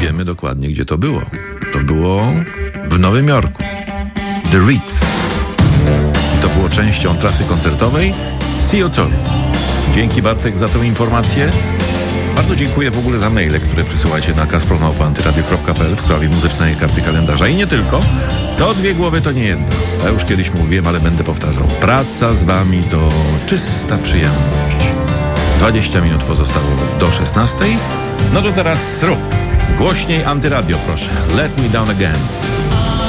wiemy dokładnie, gdzie to było. To było w Nowym Jorku. The Ritz. I to było częścią trasy koncertowej CO2. Dzięki, Bartek, za tę informację. Bardzo dziękuję w ogóle za maile, które przysyłacie na kaspronowo@antyradio.pl w sprawie muzycznej karty kalendarza. I nie tylko. Co dwie głowy to nie jedna. Ja już kiedyś mówiłem, ale będę powtarzał. Praca z wami to czysta przyjemność. 20 minut pozostało do 16. No to teraz głośniej Antyradio, proszę. Let me down again.